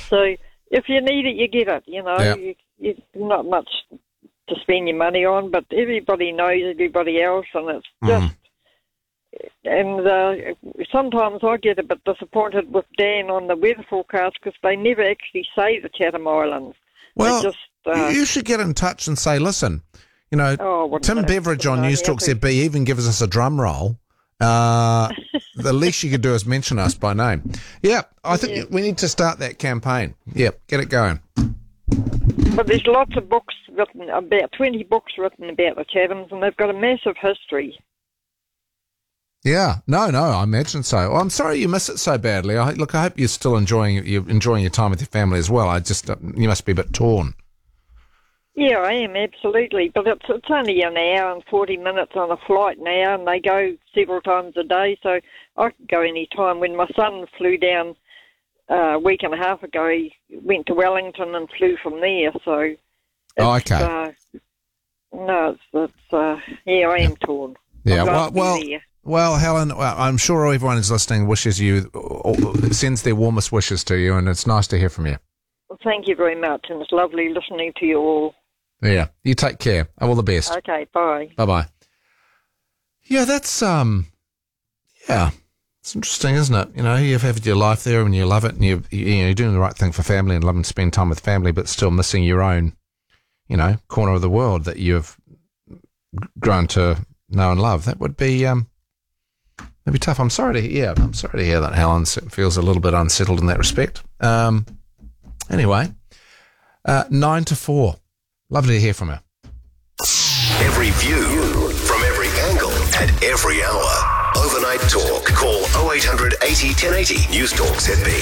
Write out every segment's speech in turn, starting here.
So if you need it, you get it. You know, you not much to spend your money on, but everybody knows everybody else, and it's just. And sometimes I get a bit disappointed with Dan on the weather forecast because they never actually say the Chatham Islands. Well, you should get in touch and say, listen, you know, Tim Beveridge on News Talk ZB even gives us a drum roll. The least you could do is mention us by name. Yeah, I think we need to start that campaign. Yeah, get it going. But there's lots of books written, about 20 books written about the Chathams, and they've got a massive history. Yeah, no, I imagine so. Well, I'm sorry you miss it so badly. I hope you're still enjoying your time with your family as well. You must be a bit torn. Yeah, I am, absolutely. But it's only an hour and 40 minutes on a flight now, and they go several times a day, so I can go any time. When my son flew down a week and a half ago, he went to Wellington and flew from there, so... okay. I am torn. Yeah, well, Helen, I'm sure everyone who's listening sends their warmest wishes to you, and it's nice to hear from you. Well, thank you very much, and it's lovely listening to you all. Yeah, you take care. All the best. Okay, bye. Bye-bye. Yeah, that's, it's interesting, isn't it? You know, you've had your life there and you love it, and you're doing the right thing for family and loving to spend time with family, but still missing your own, corner of the world that you've grown to know and love. That would be, it'd be tough. I'm sorry to hear that Helen feels a little bit unsettled in that respect. Anyway, 9 to 4. Lovely to hear from her. Every view from every angle at every hour. Overnight Talk. Call 0800 80 1080. News Talk ZB.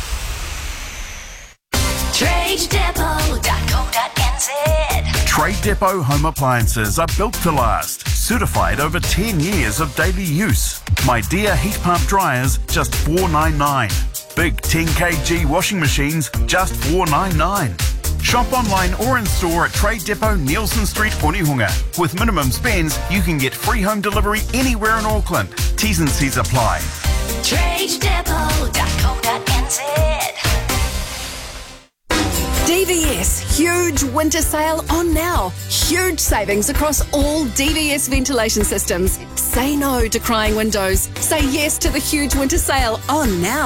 TradeDepot.co.nz. Trade Depot home appliances are built to last. Certified over 10 years of daily use. My Dear heat pump dryers, just $4.99. Big 10 kg washing machines, just $4.99. Shop online or in store at Trade Depot, Nielsen Street, Onehunga. With minimum spends, you can get free home delivery anywhere in Auckland. T's and C's apply. TradeDepot.co.nz. DVS huge winter sale on now. Huge savings across all DVS ventilation systems. Say no to crying windows. Say yes to the huge winter sale on now.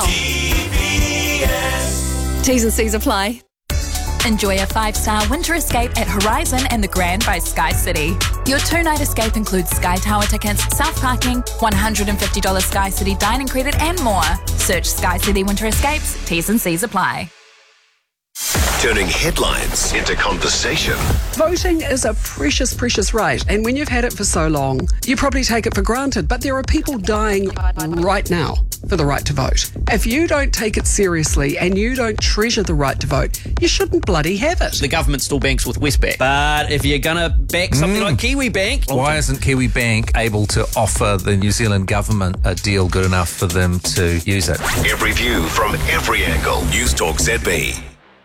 DVS. T's and C's apply. Enjoy a 5-star winter escape at Horizon and the Grand by Sky City. Your 2-night escape includes Sky Tower tickets, self parking, $150 Sky City dining credit and more. Search Sky City Winter Escapes. T's and C's apply. Turning headlines into conversation. Voting is a precious, precious right, and when you've had it for so long, you probably take it for granted, but there are people dying right now for the right to vote. If you don't take it seriously and you don't treasure the right to vote, you shouldn't bloody have it. The government still banks with Westpac, but if you're going to back something like Kiwibank... Why isn't Kiwibank able to offer the New Zealand government a deal good enough for them to use it? Every view from every angle. News Talk ZB.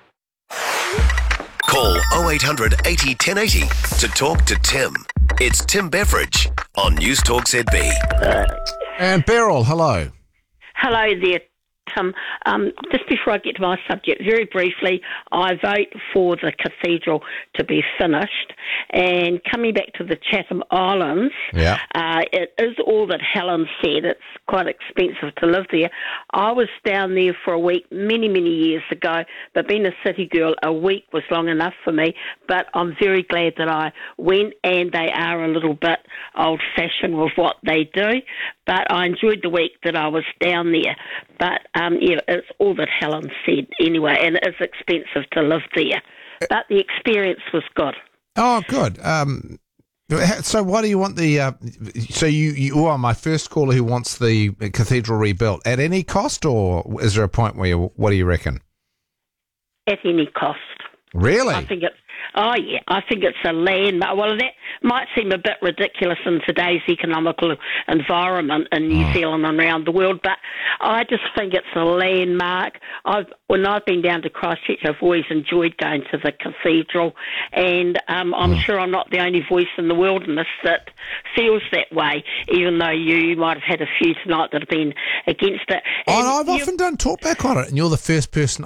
Call 0800 80 1080 to talk to Tim. It's Tim Beveridge on News Talk ZB. And Beryl, hello. Hello there, Tim. Just before I get to my subject, very briefly, I vote for the cathedral to be finished. And coming back to the Chatham Islands, it is all that Helen said. It's quite expensive to live there. I was down there for a week many, many years ago, but being a city girl, a week was long enough for me. But I'm very glad that I went, and they are a little bit old-fashioned with what they do. But I enjoyed the week that I was down there. But, it's all that Helen said anyway, and it is expensive to live there. But the experience was good. Oh, good. So why do you want the... so you are my first caller who wants the cathedral rebuilt. At any cost, or is there a point where what do you reckon? At any cost. Really? I think it's a landmark. Well, that might seem a bit ridiculous in today's economical environment in New Zealand and around the world, but I just think it's a landmark. When I've been down to Christchurch, I've always enjoyed going to the cathedral, and I'm sure I'm not the only voice in the wilderness that feels that way, even though you might have had a few tonight that have been against it. And I've often done talkback on it, and you're the first person